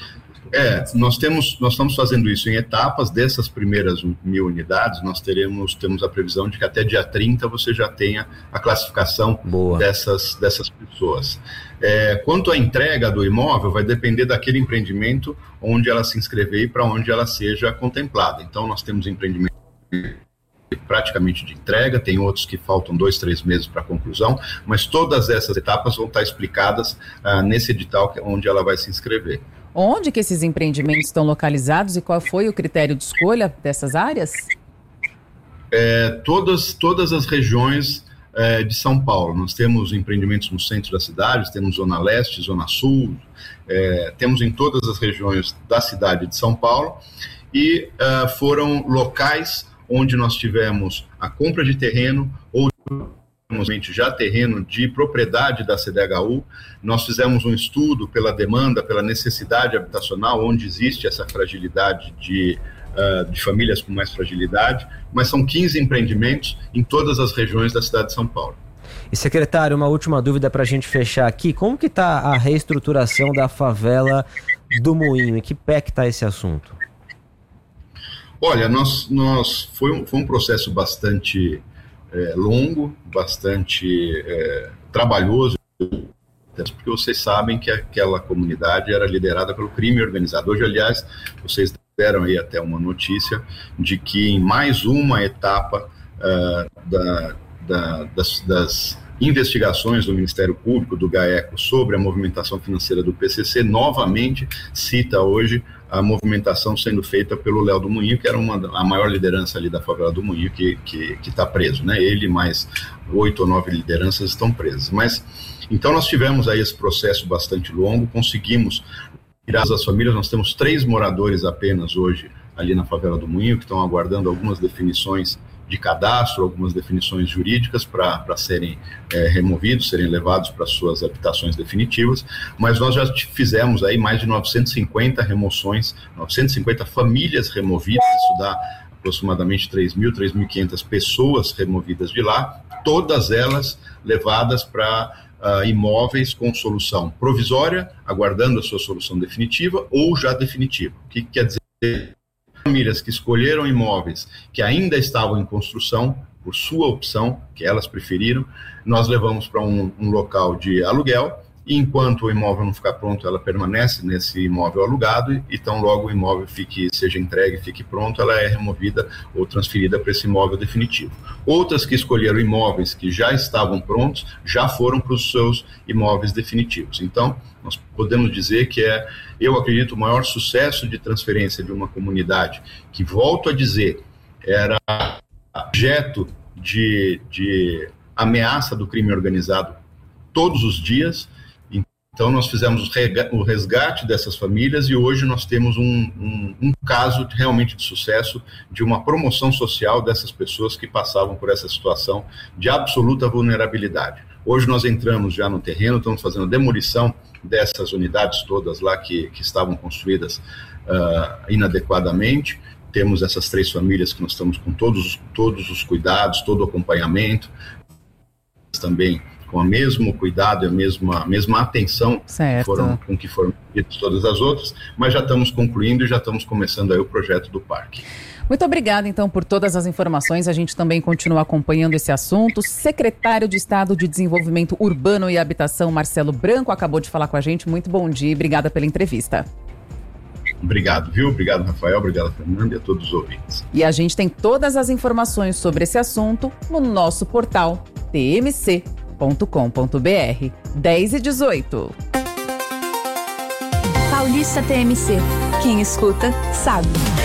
Nós estamos fazendo isso em etapas. Dessas primeiras 1.000 unidades, nós temos a previsão de que até dia 30 você já tenha a classificação dessas pessoas. Quanto à entrega do imóvel, vai depender daquele empreendimento onde ela se inscrever e para onde ela seja contemplada. Então, nós temos empreendimentos praticamente de entrega, tem outros que faltam 2-3 meses para a conclusão, mas todas essas etapas vão estar explicadas nesse edital onde ela vai se inscrever. Onde que esses empreendimentos estão localizados e qual foi o critério de escolha dessas áreas? Todas as regiões de São Paulo. Nós temos empreendimentos no centro da cidade, temos Zona Leste, Zona Sul, temos em todas as regiões da cidade de São Paulo e foram locais onde nós tivemos a compra de terreno ou já terreno de propriedade da CDHU. Nós fizemos um estudo pela demanda, pela necessidade habitacional, onde existe essa fragilidade de famílias com mais fragilidade, mas são 15 empreendimentos em todas as regiões da cidade de São Paulo. E, secretário, uma última dúvida para a gente fechar aqui. Como que está a reestruturação da favela do Moinho? Em que pé que está esse assunto? Olha, foi um processo bastante longo, bastante trabalhoso, porque vocês sabem que aquela comunidade era liderada pelo crime organizado. Hoje, aliás, vocês deram aí até uma notícia de que em mais uma etapa das investigações do Ministério Público, do GAECO, sobre a movimentação financeira do PCC, novamente cita hoje a movimentação sendo feita pelo Léo do Moinho, que era a maior liderança ali da favela do Moinho, que está preso, né? Ele mais 8 ou 9 lideranças estão presas. Mas, então nós tivemos aí esse processo bastante longo, conseguimos tirar as famílias. Nós temos 3 moradores apenas hoje ali na favela do Moinho, que estão aguardando algumas definições de cadastro, algumas definições jurídicas para serem removidos, serem levados para suas habitações definitivas, mas nós já fizemos aí mais de 950 remoções, 950 famílias removidas, isso dá aproximadamente 3.000, 3.500 pessoas removidas de lá, todas elas levadas para imóveis com solução provisória, aguardando a sua solução definitiva ou já definitiva. O que quer dizer? Famílias que escolheram imóveis que ainda estavam em construção, por sua opção, que elas preferiram, nós levamos para um local de aluguel, e enquanto o imóvel não ficar pronto, ela permanece nesse imóvel alugado, e então logo o imóvel seja entregue, fique pronto, ela é removida ou transferida para esse imóvel definitivo. Outras que escolheram imóveis que já estavam prontos, já foram para os seus imóveis definitivos. Então, nós podemos dizer que eu acredito, o maior sucesso de transferência de uma comunidade, que, volto a dizer, era objeto de ameaça do crime organizado todos os dias. Então, nós fizemos o resgate dessas famílias e hoje nós temos um caso realmente de sucesso, de uma promoção social dessas pessoas que passavam por essa situação de absoluta vulnerabilidade. Hoje nós entramos já no terreno, estamos fazendo a demolição dessas unidades todas lá que estavam construídas inadequadamente. Temos essas 3 famílias que nós estamos com todos os cuidados, todo o acompanhamento, também com o mesmo cuidado e a mesma atenção com que foram feitas todas as outras, mas já estamos concluindo e já estamos começando aí o projeto do parque. Muito obrigada, então, por todas as informações. A gente também continua acompanhando esse assunto. Secretário de Estado de Desenvolvimento Urbano e Habitação, Marcelo Branco, acabou de falar com a gente. Muito bom dia e obrigada pela entrevista. Obrigado, viu? Obrigado, Rafael. Obrigado, Fernanda, e a todos os ouvintes. E a gente tem todas as informações sobre esse assunto no nosso portal tmc.com.br. 10h18. Paulista TMC. Quem escuta, sabe.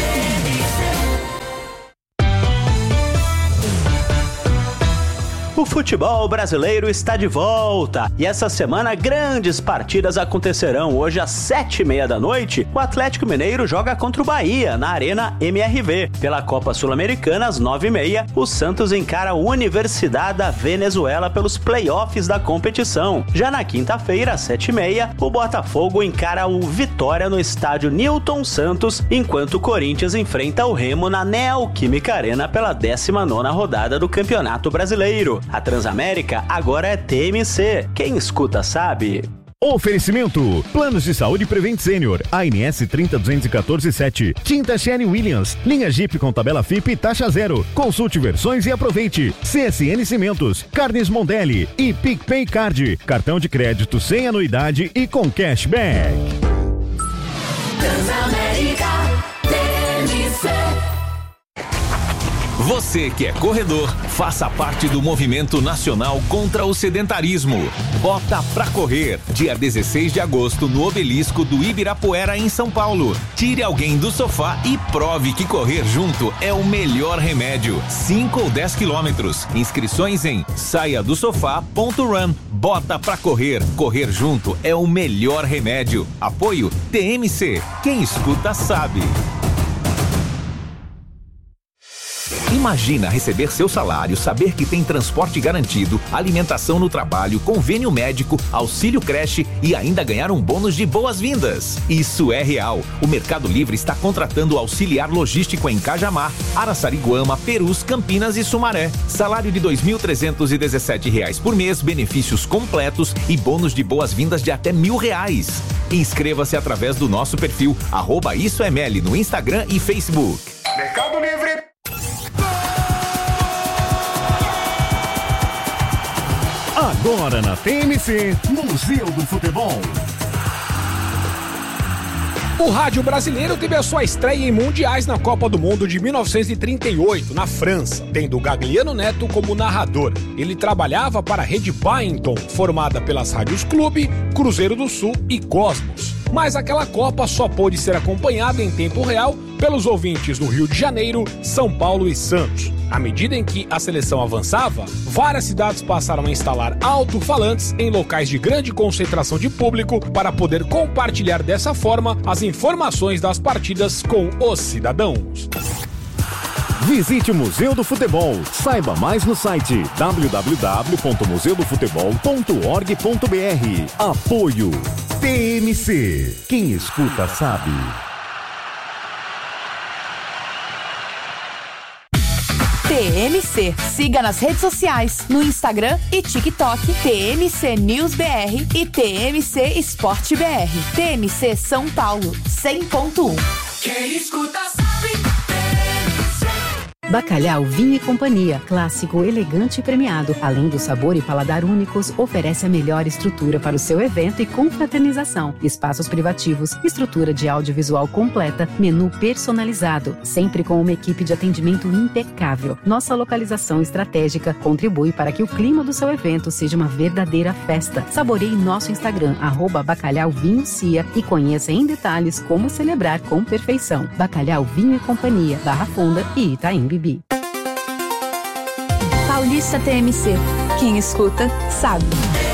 O futebol brasileiro está de volta e essa semana grandes partidas acontecerão. Hoje às 7h30 da noite, o Atlético Mineiro joga contra o Bahia na Arena MRV. Pela Copa Sul-Americana, às 9h30, o Santos encara a Universidade da Venezuela pelos playoffs da competição. Já na quinta-feira, às 7h30, o Botafogo encara o Vitória no estádio Newton Santos, enquanto o Corinthians enfrenta o Remo na Neoquímica Arena pela 19ª rodada do Campeonato Brasileiro. A Transamérica agora é TMC. Quem escuta sabe. Oferecimento: Planos de Saúde Prevent Senior, ANS 302147, Tinta Sherwin Williams, linha Jeep com tabela FIP e taxa zero. Consulte versões e aproveite. CSN Cimentos, Carnes Mondelli e PicPay Card, cartão de crédito sem anuidade e com cashback. Transamérica TMC. Você que é corredor, faça parte do movimento nacional contra o sedentarismo. Bota pra correr, dia 16 de agosto, no Obelisco do Ibirapuera, em São Paulo. Tire alguém do sofá e prove que correr junto é o melhor remédio. 5 ou 10 quilômetros. Inscrições em saiadosofá.run. Bota pra correr. Correr junto é o melhor remédio. Apoio TMC. Quem escuta sabe. Imagina receber seu salário, saber que tem transporte garantido, alimentação no trabalho, convênio médico, auxílio creche e ainda ganhar um bônus de boas-vindas. Isso é real. O Mercado Livre está contratando auxiliar logístico em Cajamar, Araçariguama, Perus, Campinas e Sumaré. Salário de R$ 2.317 por mês, benefícios completos e bônus de boas-vindas de até R$1.000. Inscreva-se através do nosso perfil @IsoEML no Instagram e Facebook. Mercado Livre. Agora na TMC, Museu do Futebol. O rádio brasileiro teve a sua estreia em mundiais na Copa do Mundo de 1938, na França, tendo Gagliano Neto como narrador. Ele trabalhava para a Rede Byington, formada pelas rádios Clube, Cruzeiro do Sul e Cosmos. Mas aquela Copa só pôde ser acompanhada em tempo real pelos ouvintes no Rio de Janeiro, São Paulo e Santos. À medida em que a seleção avançava, várias cidades passaram a instalar alto-falantes em locais de grande concentração de público para poder compartilhar dessa forma as informações das partidas com os cidadãos. Visite o Museu do Futebol. Saiba mais no site www.museudofutebol.org.br. Apoio TMC. Quem escuta sabe. TMC. Siga nas redes sociais, no Instagram e TikTok, TMC News BR e TMC Esporte BR. TMC São Paulo, 100.1. Quem escuta sabe. Bacalhau Vinho e Companhia, clássico, elegante e premiado. Além do sabor e paladar únicos, oferece a melhor estrutura para o seu evento e confraternização. Espaços privativos, estrutura de audiovisual completa, menu personalizado, sempre com uma equipe de atendimento impecável. Nossa localização estratégica contribui para que o clima do seu evento seja uma verdadeira festa. Saboreie nosso Instagram, @bacalhauvinhocia e conheça em detalhes como celebrar com perfeição. Bacalhau Vinho e Companhia, Barra Funda e Itaim Bibi. Paulista TMC. Quem escuta, sabe.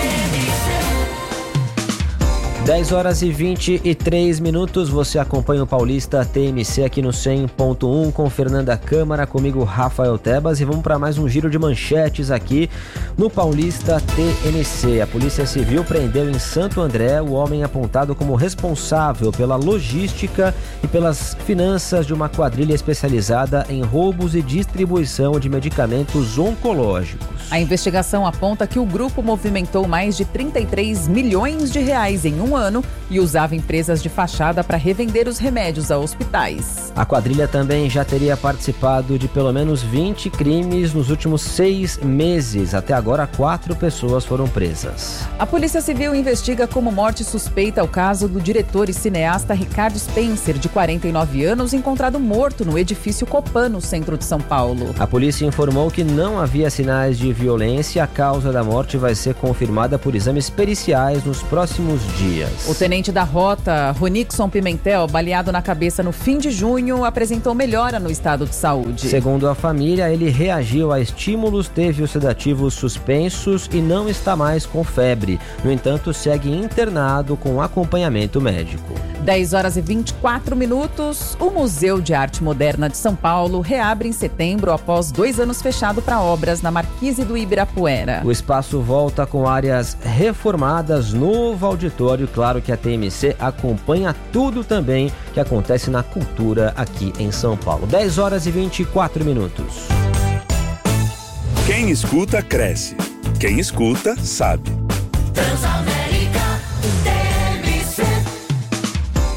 10 horas e 23 minutos, você acompanha o Paulista TMC aqui no 100.1 com Fernanda Câmara, comigo Rafael Tebas, e vamos para mais um giro de manchetes aqui no Paulista TMC. A Polícia Civil prendeu em Santo André o homem apontado como responsável pela logística e pelas finanças de uma quadrilha especializada em roubos e distribuição de medicamentos oncológicos. A investigação aponta que o grupo movimentou mais de 33 milhões de reais em um ano e usava empresas de fachada para revender os remédios a hospitais. A quadrilha também já teria participado de pelo menos 20 crimes nos últimos 6 meses. Até agora, 4 pessoas foram presas. A Polícia Civil investiga como morte suspeita o caso do diretor e cineasta Ricardo Spencer, de 49 anos, encontrado morto no edifício Copan, no centro de São Paulo. A polícia informou que não havia sinais de violência. A causa da morte vai ser confirmada por exames periciais nos próximos dias. O tenente da rota, Ronixon Pimentel, baleado na cabeça no fim de junho, apresentou melhora no estado de saúde. Segundo a família, ele reagiu a estímulos, teve os sedativos suspensos e não está mais com febre. No entanto, segue internado com acompanhamento médico. 10 horas e 24 minutos. O Museu de Arte Moderna de São Paulo reabre em setembro após 2 anos fechado para obras na Marquise do Ibirapuera. O espaço volta com áreas reformadas, novo auditório. Claro que a TMC acompanha tudo também que acontece na cultura aqui em São Paulo. 10 horas e 24 minutos. Quem escuta, cresce. Quem escuta, sabe. Transamérica.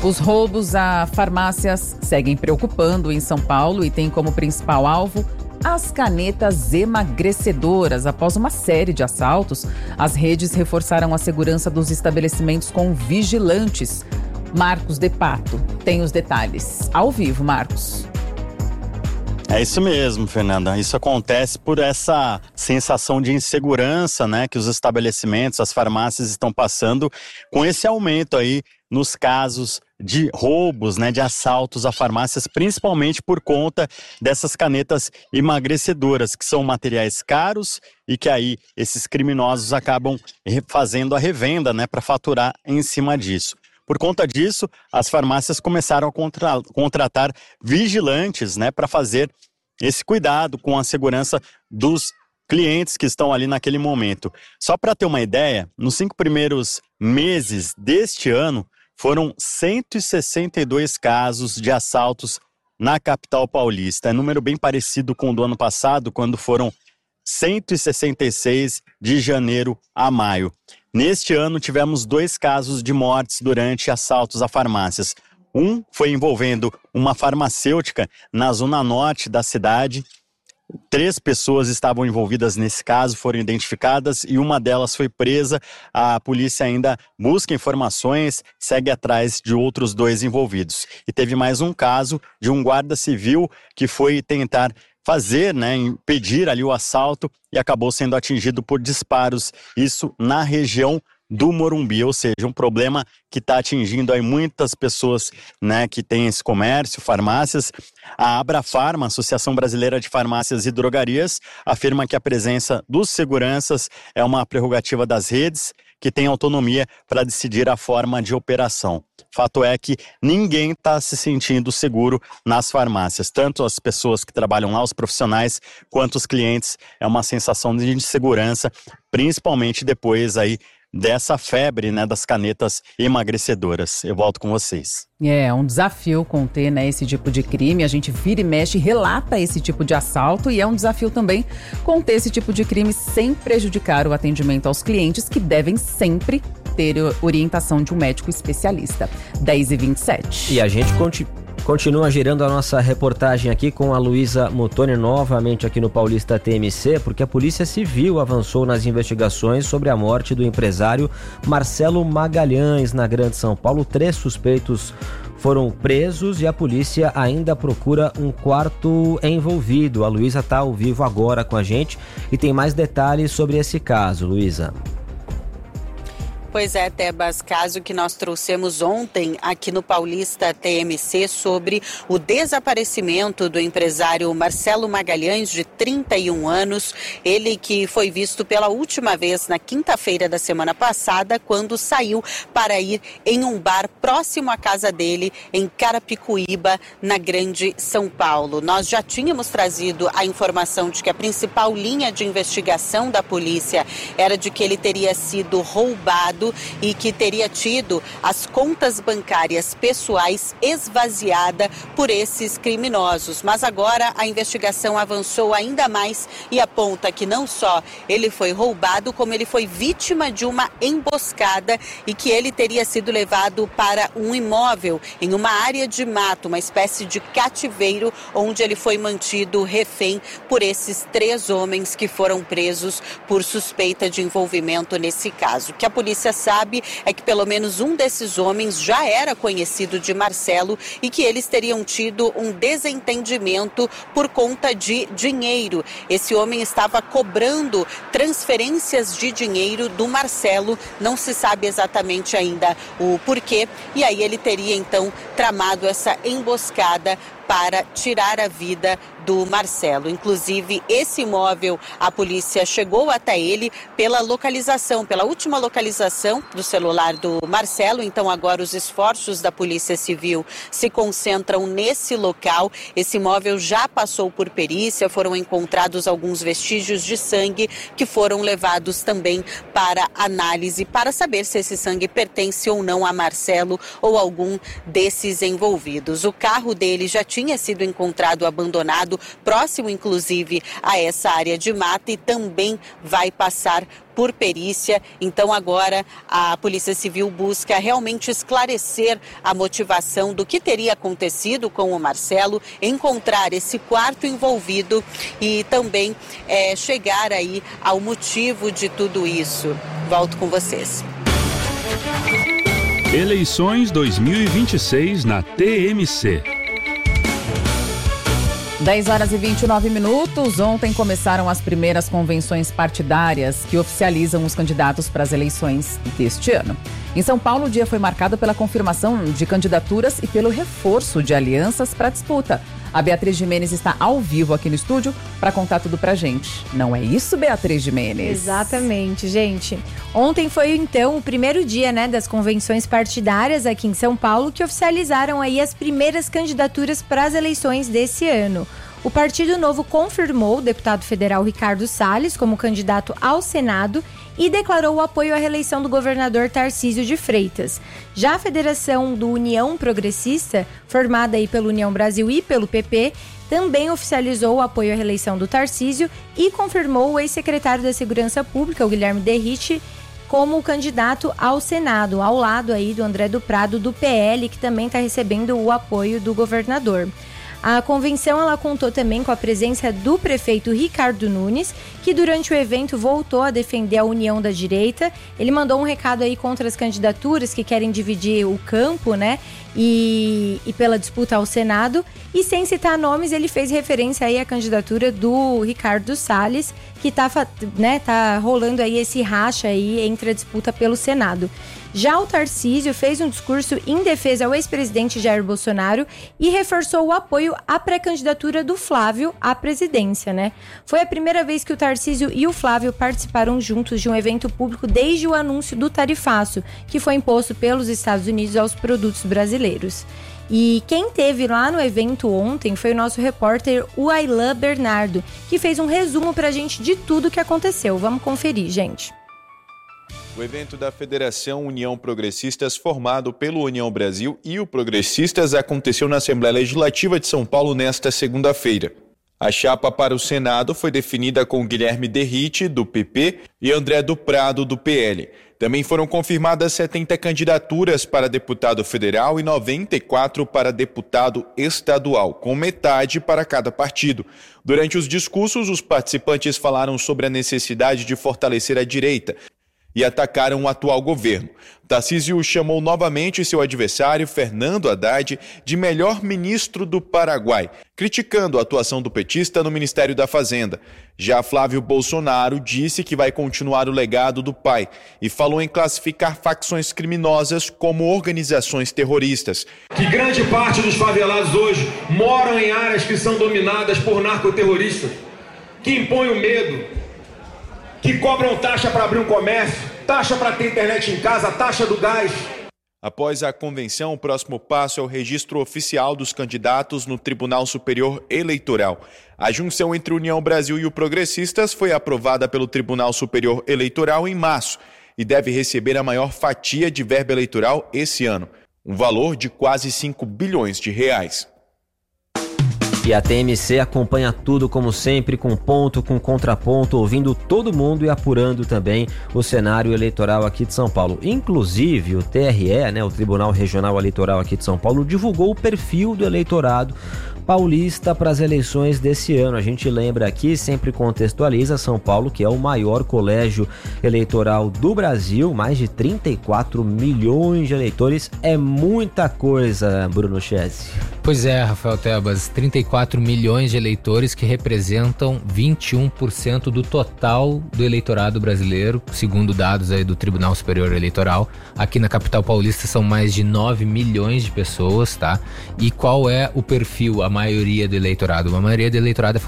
Os roubos a farmácias seguem preocupando em São Paulo e tem como principal alvo as canetas emagrecedoras. Após uma série de assaltos, as redes reforçaram a segurança dos estabelecimentos com vigilantes. Marcos De Pato tem os detalhes. Ao vivo, Marcos. É isso mesmo, Fernanda. Isso acontece por essa sensação de insegurança, né, que os estabelecimentos, as farmácias estão passando com esse aumento aí nos casos de roubos, né, de assaltos a farmácias, principalmente por conta dessas canetas emagrecedoras, que são materiais caros e que aí esses criminosos acabam fazendo a revenda, né, para faturar em cima disso. Por conta disso, as farmácias começaram a contratar vigilantes, né, para fazer esse cuidado com a segurança dos clientes que estão ali naquele momento. Só para ter uma ideia, nos 5 primeiros meses deste ano, foram 162 casos de assaltos na capital paulista. É um número bem parecido com o do ano passado, quando foram 166 de janeiro a maio. Neste ano, tivemos 2 casos de mortes durante assaltos a farmácias. Um foi envolvendo uma farmacêutica na zona norte da cidade. 3 pessoas estavam envolvidas nesse caso, foram identificadas e uma delas foi presa. A polícia ainda busca informações, segue atrás de outros 2 envolvidos. E teve mais um caso de um guarda civil que foi tentar fazer, né, impedir ali o assalto e acabou sendo atingido por disparos, isso na região do Morumbi, ou seja, um problema que está atingindo aí muitas pessoas, né, que têm esse comércio, farmácias. A Abrafarma, Associação Brasileira de Farmácias e Drogarias, afirma que a presença dos seguranças é uma prerrogativa das redes, que tem autonomia para decidir a forma de operação. Fato é que ninguém está se sentindo seguro nas farmácias, tanto as pessoas que trabalham lá, os profissionais, quanto os clientes. É uma sensação de insegurança, principalmente depois aí dessa febre, né, das canetas emagrecedoras. Eu volto com vocês. É um desafio conter, né, esse tipo de crime. A gente vira e mexe, relata esse tipo de assalto e é um desafio também conter esse tipo de crime sem prejudicar o atendimento aos clientes, que devem sempre ter orientação de um médico especialista. 10h27. E a gente continua girando a nossa reportagem aqui com a Luísa Muttoni, novamente aqui no Paulista TMC, porque a Polícia Civil avançou nas investigações sobre a morte do empresário Marcelo Magalhães, na Grande São Paulo. 3 suspeitos foram presos e a polícia ainda procura um 4º envolvido. A Luísa está ao vivo agora com a gente e tem mais detalhes sobre esse caso. Luísa. Pois é, Tebas, caso que nós trouxemos ontem aqui no Paulista TMC sobre o desaparecimento do empresário Marcelo Magalhães, de 31 anos, ele que foi visto pela última vez na quinta-feira da semana passada, quando saiu para ir em um bar próximo à casa dele, em Carapicuíba, na Grande São Paulo. Nós já tínhamos trazido a informação de que a principal linha de investigação da polícia era de que ele teria sido roubado e que teria tido as contas bancárias pessoais esvaziadas por esses criminosos. Mas agora a investigação avançou ainda mais e aponta que não só ele foi roubado, como ele foi vítima de uma emboscada e que ele teria sido levado para um imóvel em uma área de mato, uma espécie de cativeiro, onde ele foi mantido refém por esses 3 homens que foram presos por suspeita de envolvimento nesse caso. O que a polícia sabe é que pelo menos um desses homens já era conhecido de Marcelo e que eles teriam tido um desentendimento por conta de dinheiro. Esse homem estava cobrando transferências de dinheiro do Marcelo, não se sabe exatamente ainda o porquê, e aí ele teria então tramado essa emboscada para tirar a vida do Marcelo. Inclusive, esse imóvel, a polícia chegou até ele pela última localização do celular do Marcelo. Então, agora os esforços da Polícia Civil se concentram nesse local. Esse imóvel já passou por perícia, foram encontrados alguns vestígios de sangue que foram levados também para análise, para saber se esse sangue pertence ou não a Marcelo ou algum desses envolvidos. O carro dele já tinha sido encontrado abandonado localizado próximo, inclusive, a essa área de mata e também vai passar por perícia. Então agora a Polícia Civil busca realmente esclarecer a motivação do que teria acontecido com o Marcelo, encontrar esse quarto envolvido e também chegar aí ao motivo de tudo isso. Volto com vocês. Eleições 2026 na TMC. 10 horas e 29 minutos. Ontem começaram as primeiras convenções partidárias que oficializam os candidatos para as eleições deste ano. Em São Paulo, o dia foi marcado pela confirmação de candidaturas e pelo reforço de alianças para a disputa. A Beatriz Gimenez está ao vivo aqui no estúdio para contar tudo pra gente. Não é isso, Beatriz Gimenez? Exatamente, gente. Ontem foi, então, o primeiro dia, das convenções partidárias aqui em São Paulo, que oficializaram aí as primeiras candidaturas para as eleições desse ano. O Partido Novo confirmou o deputado federal Ricardo Salles como candidato ao Senado e declarou o apoio à reeleição do governador Tarcísio de Freitas. Já a Federação do União Progressista, formada aí pela União Brasil e pelo PP, também oficializou o apoio à reeleição do Tarcísio e confirmou o ex-secretário da Segurança Pública, o Guilherme Derrite, como candidato ao Senado, ao lado aí do André do Prado, do PL, que também está recebendo o apoio do governador. A convenção ela contou também com a presença do prefeito Ricardo Nunes, que durante o evento voltou a defender a união da direita. Ele mandou um recado aí contra as candidaturas que querem dividir o campo, e pela disputa ao Senado. E sem citar nomes, ele fez referência aí à candidatura do Ricardo Salles, que tá rolando aí esse racha aí entre a disputa pelo Senado. Já o Tarcísio fez um discurso em defesa ao ex-presidente Jair Bolsonaro e reforçou o apoio à pré-candidatura do Flávio à presidência, Foi a primeira vez que o Tarcísio e o Flávio participaram juntos de um evento público desde o anúncio do tarifaço, que foi imposto pelos Estados Unidos aos produtos brasileiros. E quem esteve lá no evento ontem foi o nosso repórter, o Ailan Bernardo, que fez um resumo pra gente de tudo que aconteceu. Vamos conferir, gente. O evento da Federação União Progressistas, formado pelo União Brasil e o Progressistas, aconteceu na Assembleia Legislativa de São Paulo nesta segunda-feira. A chapa para o Senado foi definida com Guilherme Derrite, do PP, e André do Prado, do PL. Também foram confirmadas 70 candidaturas para deputado federal e 94 para deputado estadual, com metade para cada partido. Durante os discursos, os participantes falaram sobre a necessidade de fortalecer a direita e atacaram o atual governo. Tarcísio chamou novamente seu adversário, Fernando Haddad, de melhor ministro do Paraguai, criticando a atuação do petista no Ministério da Fazenda. Já Flávio Bolsonaro disse que vai continuar o legado do pai e falou em classificar facções criminosas como organizações terroristas. Que grande parte dos favelados hoje moram em áreas que são dominadas por narcoterroristas, que impõem o medo, que cobram taxa para abrir um comércio, taxa para ter internet em casa, taxa do gás. Após a convenção, o próximo passo é o registro oficial dos candidatos no Tribunal Superior Eleitoral. A junção entre a União Brasil e o Progressistas foi aprovada pelo Tribunal Superior Eleitoral em março e deve receber a maior fatia de verba eleitoral esse ano, um valor de quase 5 bilhões de reais. E a TMC acompanha tudo como sempre, com ponto, com contraponto, ouvindo todo mundo e apurando também o cenário eleitoral aqui de São Paulo. Inclusive o TRE, o Tribunal Regional Eleitoral aqui de São Paulo, divulgou o perfil do eleitorado paulista para as eleições desse ano. A gente lembra aqui, sempre contextualiza São Paulo, que é o maior colégio eleitoral do Brasil, mais de 34 milhões de eleitores, é muita coisa, Bruno Chessi. Pois é, Rafael Tebas, 34 milhões de eleitores que representam 21% do total do eleitorado brasileiro, segundo dados aí do Tribunal Superior Eleitoral. Aqui na capital paulista são mais de 9 milhões de pessoas, tá? E qual é o perfil, a maioria do eleitorado? A maioria do eleitorado é